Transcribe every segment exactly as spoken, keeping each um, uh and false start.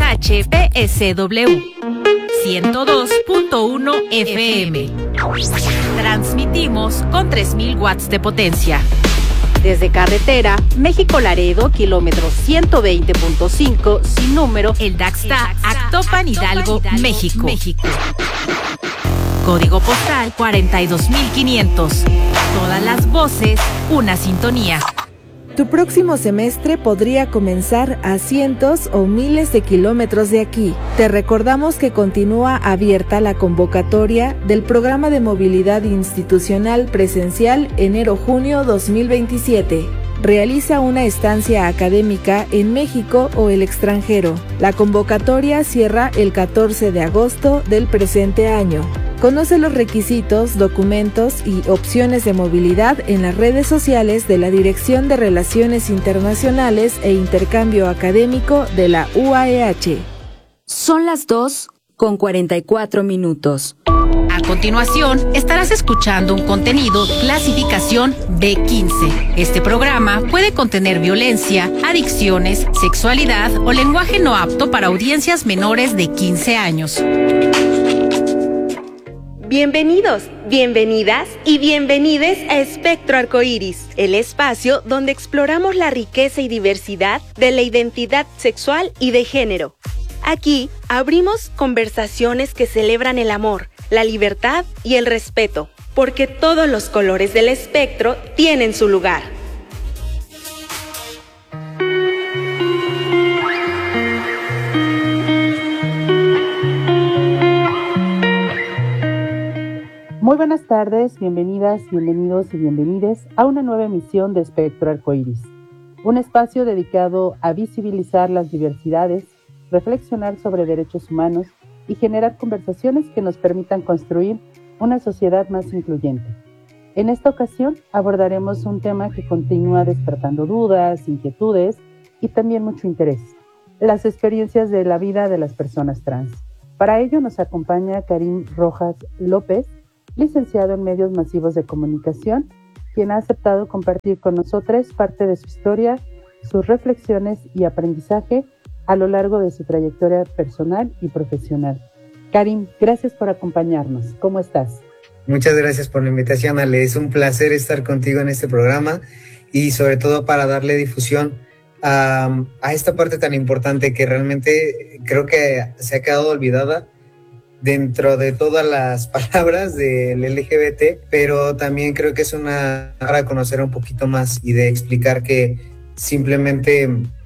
H P S W ciento dos punto uno F M. Transmitimos con tres mil watts de potencia. Desde carretera, México-Laredo, kilómetro ciento veinte punto cinco, sin número, el Daxta, Actopan, Hidalgo, México. México. Código postal cuarenta y dos mil quinientos. Todas las voces, una sintonía. Tu próximo semestre podría comenzar a cientos o miles de kilómetros de aquí. Te recordamos que continúa abierta la convocatoria del Programa de Movilidad Institucional Presencial enero-junio dos mil veintisiete. Realiza una estancia académica en México o el extranjero. La convocatoria cierra el catorce de agosto del presente año. Conoce los requisitos, documentos y opciones de movilidad en las redes sociales de la Dirección de Relaciones Internacionales e Intercambio Académico de la U A E H. Son las dos con cuarenta y cuatro minutos. A continuación, estarás escuchando un contenido clasificación B quince. Este programa puede contener violencia, adicciones, sexualidad o lenguaje no apto para audiencias menores de quince años. Bienvenidos, bienvenidas y bienvenides a Espectro Arcoíris, el espacio donde exploramos la riqueza y diversidad de la identidad sexual y de género. Aquí abrimos conversaciones que celebran el amor, la libertad y el respeto, porque todos los colores del espectro tienen su lugar. Muy buenas tardes, bienvenidas, bienvenidos y bienvenides a una nueva emisión de Espectro Arcoíris, un espacio dedicado a visibilizar las diversidades, reflexionar sobre derechos humanos y generar conversaciones que nos permitan construir una sociedad más incluyente. En esta ocasión abordaremos un tema que continúa despertando dudas, inquietudes y también mucho interés: las experiencias de la vida de las personas trans. Para ello nos acompaña Karim Rojas López, licenciado en Medios Masivos de Comunicación, quien ha aceptado compartir con nosotros parte de su historia, sus reflexiones y aprendizaje a lo largo de su trayectoria personal y profesional. Karim, gracias por acompañarnos. ¿Cómo estás? Muchas gracias por la invitación, Ale. Es un placer estar contigo en este programa y sobre todo para darle difusión a, a esta parte tan importante que realmente creo que se ha quedado olvidada dentro de todas las palabras del L G B T, pero también creo que es una para conocer un poquito más y de explicar que simplemente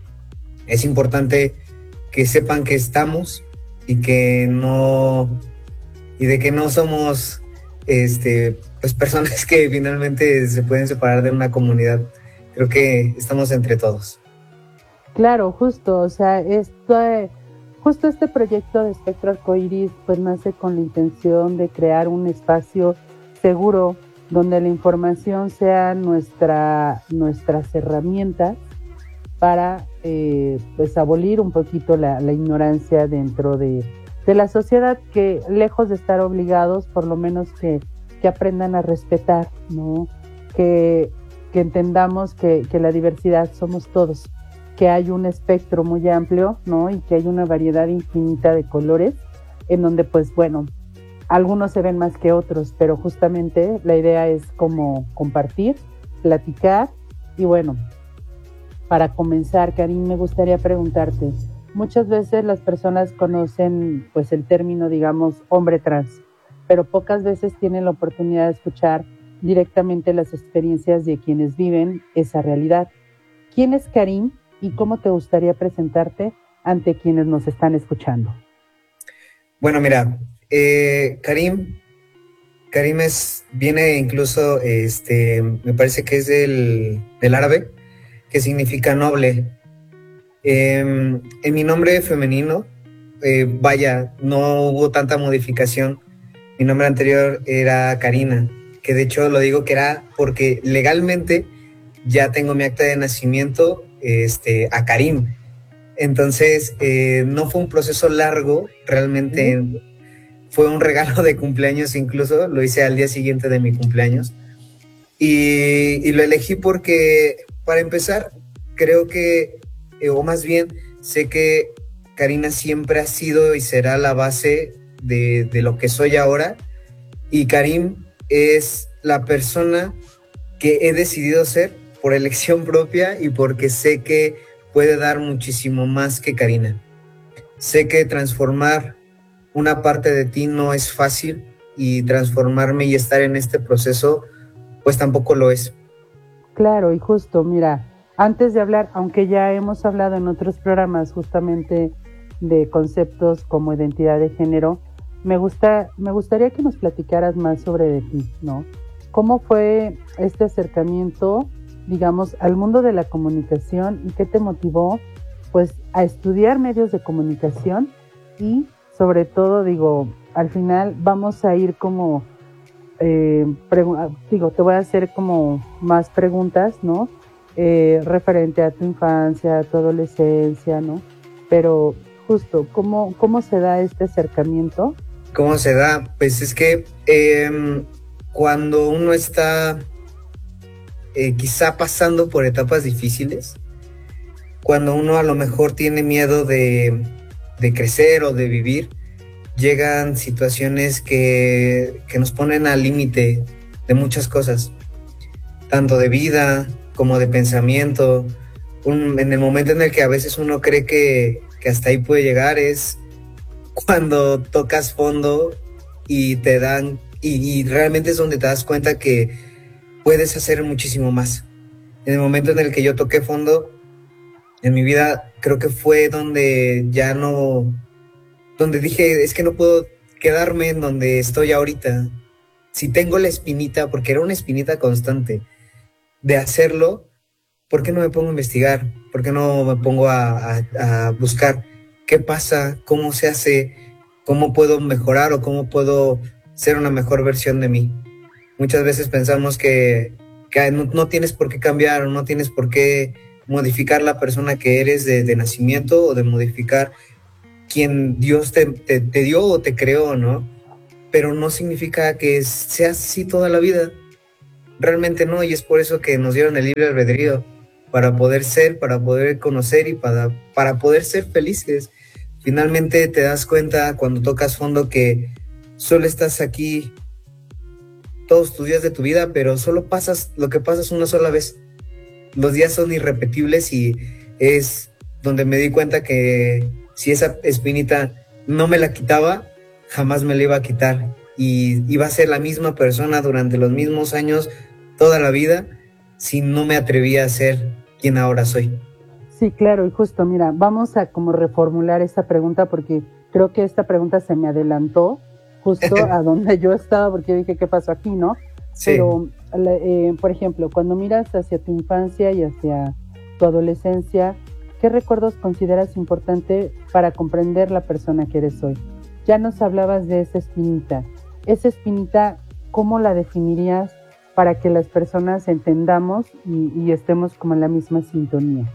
es importante que sepan que estamos y que no y de que no somos este pues personas que finalmente se pueden separar de una comunidad. Creo que estamos entre todos. Claro, justo, o sea, esto Justo este proyecto de Espectro Arcoíris pues nace con la intención de crear un espacio seguro donde la información sea nuestra, nuestras herramientas para eh, pues abolir un poquito la, la ignorancia dentro de, de la sociedad, que lejos de estar obligados, por lo menos que, que aprendan a respetar, ¿no? Que, que entendamos que, que la diversidad somos todos, que hay un espectro muy amplio, ¿no? Y que hay una variedad infinita de colores, en donde, pues, bueno, algunos se ven más que otros, pero justamente la idea es como compartir, platicar. Y bueno, para comenzar, Karim, me gustaría preguntarte, muchas veces las personas conocen, pues, el término, digamos, hombre trans, pero pocas veces tienen la oportunidad de escuchar directamente las experiencias de quienes viven esa realidad. ¿Quién es Karim? ¿Y cómo te gustaría presentarte ante quienes nos están escuchando? Bueno, mira, eh, Karim, Karim es, viene incluso, este, me parece que es del, del árabe, que significa noble. Eh, en mi nombre femenino, eh, vaya, no hubo tanta modificación. Mi nombre anterior era Karina, que de hecho lo digo que era porque legalmente ya tengo mi acta de nacimiento Este, a Karim. Entonces eh, no fue un proceso largo, realmente uh-huh. Fue un regalo de cumpleaños, incluso lo hice al día siguiente de mi cumpleaños y, y lo elegí porque, para empezar, creo que eh, o más bien sé que Karina siempre ha sido y será la base de, de lo que soy ahora, y Karim es la persona que he decidido ser por elección propia y porque sé que puede dar muchísimo más que Karina. Sé que transformar una parte de ti no es fácil, y transformarme y estar en este proceso pues tampoco lo es. Claro, y justo, mira, antes de hablar, aunque ya hemos hablado en otros programas justamente de conceptos como identidad de género, me gusta, me gustaría que nos platicaras más sobre de ti, ¿no? ¿Cómo fue este acercamiento, digamos, al mundo de la comunicación, y qué te motivó, pues, a estudiar medios de comunicación? Y sobre todo, digo, al final vamos a ir como, eh, pregu- digo, te voy a hacer como más preguntas, ¿no? Eh, referente a tu infancia, a tu adolescencia, ¿no? Pero justo, ¿cómo, cómo se da este acercamiento? ¿Cómo se da? Pues es que eh, cuando uno está eh, quizá pasando por etapas difíciles, cuando uno a lo mejor tiene miedo de, de crecer o de vivir, llegan situaciones que, que nos ponen al límite de muchas cosas, tanto de vida como de pensamiento. Un, en el momento en el que a veces uno cree que, que hasta ahí puede llegar es cuando tocas fondo y te dan, y, y realmente es donde te das cuenta que puedes hacer muchísimo más. En el momento en el que yo toqué fondo en mi vida, creo que fue donde ya no, donde dije, es que no puedo quedarme en donde estoy ahorita. Si tengo la espinita, porque era una espinita constante, de hacerlo, ¿por qué no me pongo a investigar? ¿Por qué no me pongo a, a, a buscar qué pasa, cómo se hace, cómo puedo mejorar o cómo puedo ser una mejor versión de mí? Muchas veces pensamos que, que no, no tienes por qué cambiar, o no tienes por qué modificar la persona que eres de, de nacimiento, o de modificar quien Dios te, te, te dio o te creó, ¿no? Pero no significa que seas así toda la vida. Realmente no, y es por eso que nos dieron el libre albedrío, para poder ser, para poder conocer y para, para poder ser felices. Finalmente te das cuenta cuando tocas fondo que solo estás aquí todos tus días de tu vida, pero solo pasas lo que pasas una sola vez. Los días son irrepetibles, y es donde me di cuenta que si esa espinita no me la quitaba, jamás me la iba a quitar, y iba a ser la misma persona durante los mismos años, toda la vida, si no me atrevía a ser quien ahora soy. Sí, claro, y justo, mira, vamos a como reformular esta pregunta, porque creo que esta pregunta se me adelantó justo a donde yo estaba, porque dije, ¿qué pasó aquí, no? Sí. Pero, eh, por ejemplo, cuando miras hacia tu infancia y hacia tu adolescencia, ¿qué recuerdos consideras importante para comprender la persona que eres hoy? Ya nos hablabas de esa espinita. Esa espinita, ¿cómo la definirías para que las personas entendamos y, y estemos como en la misma sintonía?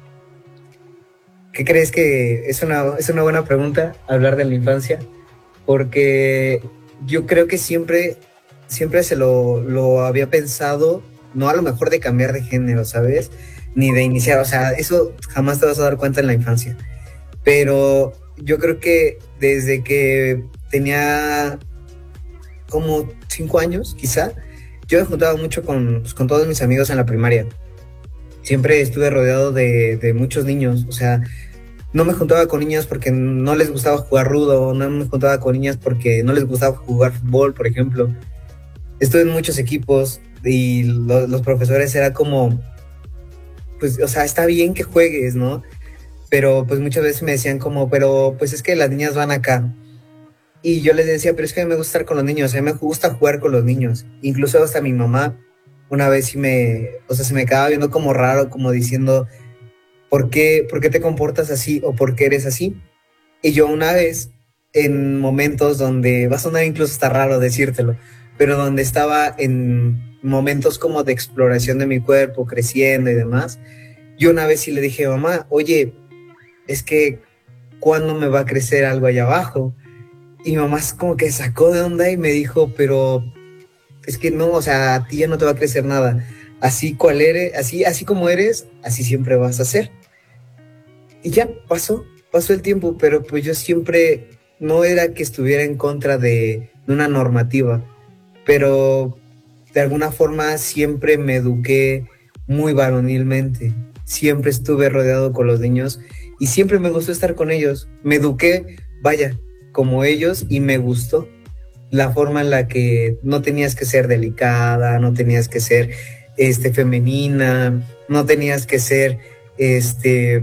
¿Qué crees que es una, es una buena pregunta hablar de la infancia? Porque yo creo que siempre, siempre se lo, lo había pensado, no a lo mejor de cambiar de género, ¿sabes? Ni de iniciar, o sea, eso jamás te vas a dar cuenta en la infancia. Pero yo creo que desde que tenía como cinco años, quizá, yo me juntaba mucho con, pues, con todos mis amigos en la primaria. Siempre estuve rodeado de, de muchos niños, o sea, no me juntaba con niños porque no les gustaba jugar rudo, no me juntaba con niñas porque no les gustaba jugar fútbol, por ejemplo. Estuve en muchos equipos y lo, los profesores era como, pues, o sea, está bien que juegues, ¿no? Pero pues muchas veces me decían como, pero pues es que las niñas van acá. Y yo les decía, pero es que me gusta estar con los niños, a mí me gusta jugar con los niños. Incluso hasta mi mamá una vez sí me, o sea, se me quedaba viendo como raro, como diciendo, ¿por qué, ¿por qué te comportas así o por qué eres así? Y yo una vez, en momentos donde, va a sonar incluso hasta raro decírtelo, pero donde estaba en momentos como de exploración de mi cuerpo, creciendo y demás, yo una vez sí le dije, mamá, oye, es que, ¿cuándo me va a crecer algo allá abajo? Y mi mamá como que sacó de onda y me dijo, pero es que no, o sea, a ti ya no te va a crecer nada. Así cual eres, así, así como eres, así siempre vas a ser. Y ya pasó. pasó el tiempo, pero pues yo siempre, no era que estuviera en contra de, de una normativa, pero de alguna forma siempre me eduqué muy varonilmente, siempre estuve rodeado con los niños y siempre me gustó estar con ellos, me eduqué, vaya, como ellos y me gustó la forma en la que no tenías que ser delicada, no tenías que ser este, femenina, no tenías que ser este,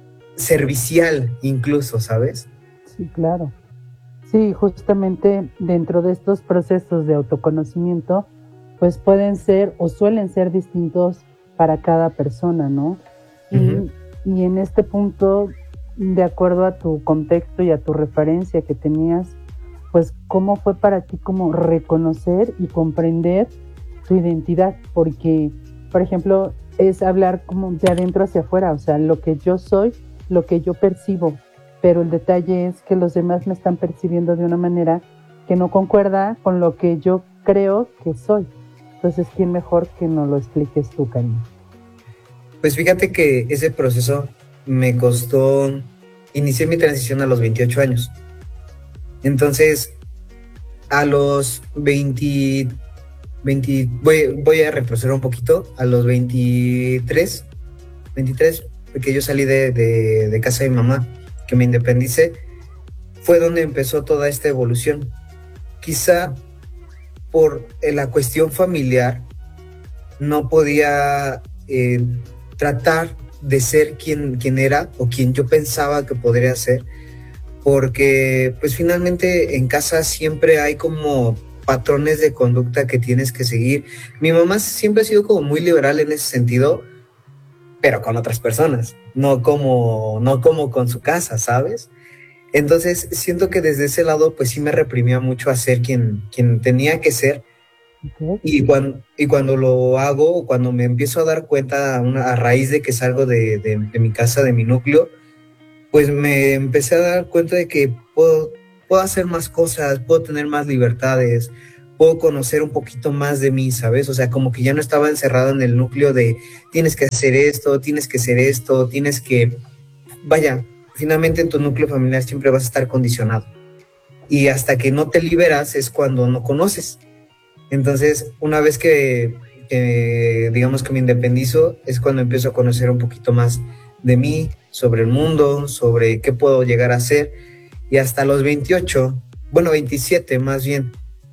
servicial incluso, ¿sabes? Sí, claro. Sí, justamente dentro de estos procesos de autoconocimiento, pues pueden ser o suelen ser distintos para cada persona, ¿no? Uh-huh. Y, y en este punto, de acuerdo a tu contexto y a tu referencia que tenías, pues cómo fue para ti como reconocer y comprender tu identidad, porque, por ejemplo, es hablar como de adentro hacia afuera, o sea, lo que yo soy, lo que yo percibo, pero el detalle es que los demás me están percibiendo de una manera que no concuerda con lo que yo creo que soy. Entonces, ¿quién mejor que nos lo expliques tú, Karim? Pues fíjate que ese proceso me costó, inicié mi transición a los veintiocho años. Entonces, a los veinte, veinte voy, voy a retroceder un poquito, a los veintitrés, veintitrés, porque yo salí de, de, de casa de mi mamá, que me independicé, fue donde empezó toda esta evolución. Quizá por la cuestión familiar no podía eh, tratar de ser quien, quien era o quien yo pensaba que podría ser, porque pues finalmente en casa siempre hay como patrones de conducta que tienes que seguir. Mi mamá siempre ha sido como muy liberal en ese sentido, pero con otras personas, no como, no como con su casa, ¿sabes? Entonces siento que desde ese lado pues sí me reprimía mucho a ser quien, quien tenía que ser. Okay. Y, cuando, y cuando lo hago, cuando me empiezo a dar cuenta una, a raíz de que salgo de, de, de mi casa, de mi núcleo, pues me empecé a dar cuenta de que puedo, puedo hacer más cosas, puedo tener más libertades, puedo conocer un poquito más de mí, ¿sabes? O sea, como que ya no estaba encerrado en el núcleo de tienes que hacer esto, tienes que hacer esto, tienes que... Vaya, finalmente en tu núcleo familiar siempre vas a estar condicionado. Y hasta que no te liberas es cuando no conoces. Entonces, una vez que, que digamos que me independizo, es cuando empiezo a conocer un poquito más de mí, sobre el mundo, sobre qué puedo llegar a ser. Y hasta los veintiocho, bueno, veintisiete más bien,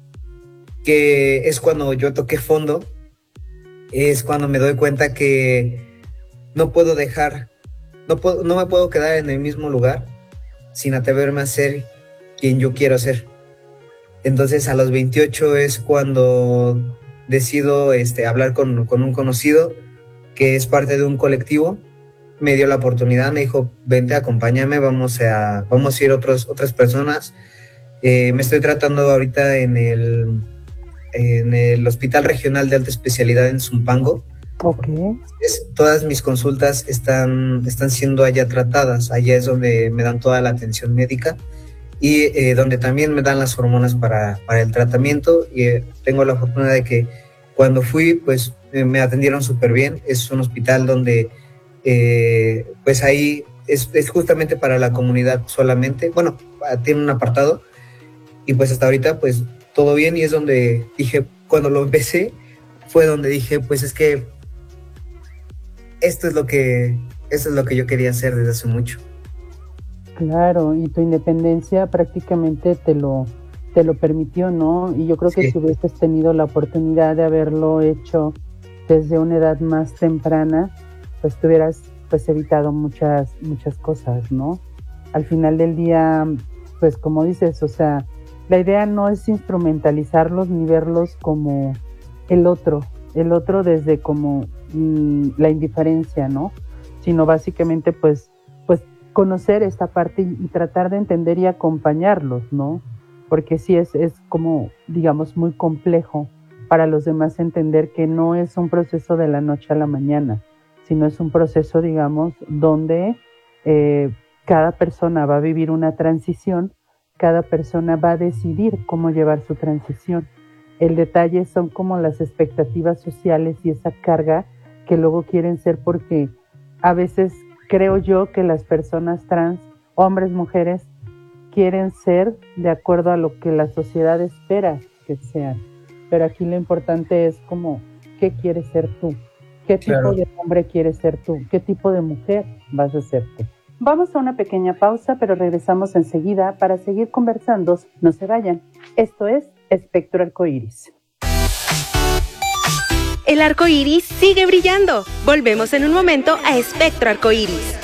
que es cuando yo toqué fondo, es cuando me doy cuenta que no puedo dejar, no, puedo, no me puedo quedar en el mismo lugar sin atreverme a ser quien yo quiero ser. Entonces a los veintiocho es cuando decido este, hablar con, con un conocido que es parte de un colectivo. Me dio la oportunidad, me dijo, vente, acompáñame, vamos a, vamos a ir otros, otras personas. Eh, me estoy tratando ahorita en el, en el Hospital Regional de Alta Especialidad en Zumpango. Okay. Es, todas mis consultas están, están siendo allá tratadas, allá es donde me dan toda la atención médica y eh, donde también me dan las hormonas para, para el tratamiento. Y eh, tengo la fortuna de que cuando fui, pues eh, me atendieron súper bien. Es un hospital donde Eh, pues ahí es, es justamente para la comunidad solamente, bueno, tiene un apartado y pues hasta ahorita pues todo bien y es donde dije, cuando lo empecé fue donde dije pues es que esto es lo que, esto es lo que yo quería hacer desde hace mucho. Claro, y tu independencia prácticamente te lo, te lo permitió, ¿no? Y yo creo que sí. Si hubieses tenido la oportunidad de haberlo hecho desde una edad más temprana, pues te hubieras pues evitado muchas, muchas cosas, ¿no? Al final del día, pues como dices, o sea, la idea no es instrumentalizarlos ni verlos como el otro, el otro desde como mmm, la indiferencia, ¿no? Sino básicamente pues, pues conocer esta parte y, y tratar de entender y acompañarlos, ¿no? Porque sí es, es como, digamos, muy complejo para los demás entender que no es un proceso de la noche a la mañana, sino es un proceso, digamos, donde eh, cada persona va a vivir una transición, cada persona va a decidir cómo llevar su transición. El detalle son como las expectativas sociales y esa carga que luego quieren ser, porque a veces creo yo que las personas trans hombres, mujeres, quieren ser de acuerdo a lo que la sociedad espera que sean. Pero aquí lo importante es como, ¿qué quieres ser tú? ¿Qué tipo claro. de hombre quieres ser tú? ¿Qué tipo de mujer vas a ser tú? Vamos a una pequeña pausa, pero regresamos enseguida para seguir conversando. No se vayan. Esto es Espectro Arcoíris. El arco iris sigue brillando. Volvemos en un momento a Espectro Arcoíris.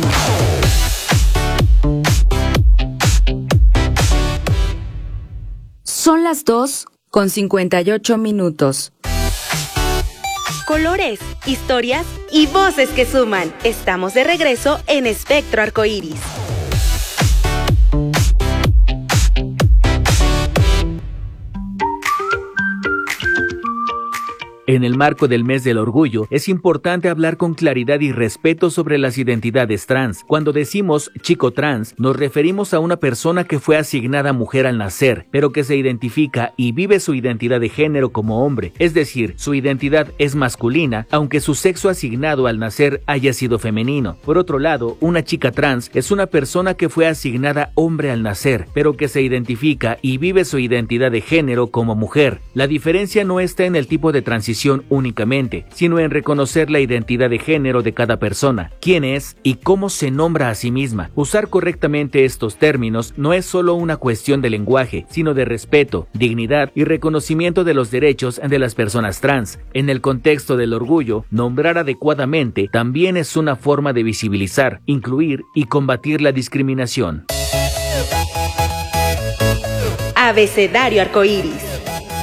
Son las dos con cincuenta y ocho minutos. Colores, historias y voces que suman. Estamos de regreso en Espectro Arcoíris. En el marco del mes del orgullo, es importante hablar con claridad y respeto sobre las identidades trans. Cuando decimos chico trans, nos referimos a una persona que fue asignada mujer al nacer, pero que se identifica y vive su identidad de género como hombre, es decir, su identidad es masculina, aunque su sexo asignado al nacer haya sido femenino. Por otro lado, una chica trans es una persona que fue asignada hombre al nacer, pero que se identifica y vive su identidad de género como mujer. La diferencia no está en el tipo de transición únicamente, sino en reconocer la identidad de género de cada persona, quién es y cómo se nombra a sí misma. Usar correctamente estos términos no es solo una cuestión de lenguaje, sino de respeto, dignidad y reconocimiento de los derechos de las personas trans. En el contexto del orgullo, nombrar adecuadamente también es una forma de visibilizar, incluir y combatir la discriminación. Abecedario Arcoíris.